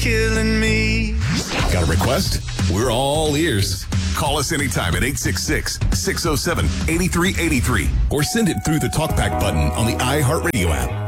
killing me. Got a request? We're all ears. Call us anytime at 866-607-8383 or send it through the TalkBack button on the iHeartRadio app.